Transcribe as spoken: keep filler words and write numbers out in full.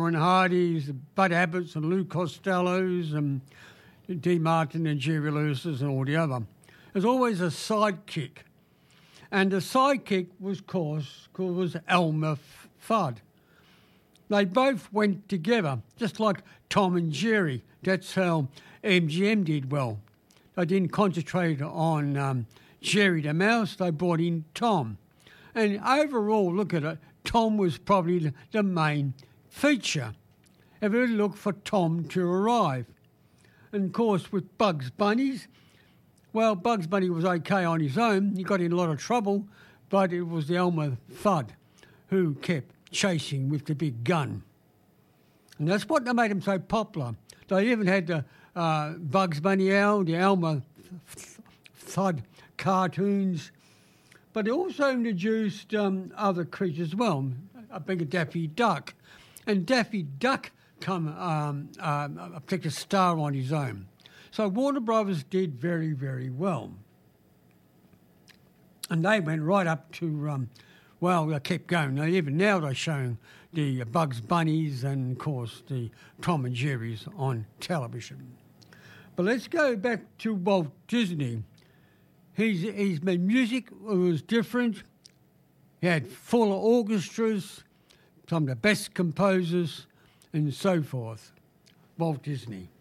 Laurel and Hardys, the Bud Abbotts and Lou Costellos and Dee Martin and Jerry Lewis's and all the other. There's always a sidekick. And the sidekick was, of course, was Elmer Fudd. They both went together, just like Tom and Jerry. That's how M G M did well. They didn't concentrate on um, Jerry the Mouse, they brought in Tom. And overall, look at it, Tom was probably the, the main feature. Everybody looked for Tom to arrive. And of course, with Bugs Bunny's, well, Bugs Bunny was okay on his own. He got in a lot of trouble, but it was the Elmer Fudd who kept chasing with the big gun. And that's what made him so popular. They even had the uh, Bugs Bunny Owl, the Elmer Fudd cartoons, but they also introduced um, other creatures as well. I think of Daffy Duck. And Daffy Duck come um, um, picked a star on his own. So Warner Brothers did very, very well. And they went right up to, um, well, they kept going. Now, even now they're showing the Bugs Bunnies and, of course, the Tom and Jerry's on television. But let's go back to Walt Disney. His, his music was different. He had full orchestras, some of the best composers, and so forth. Walt Disney.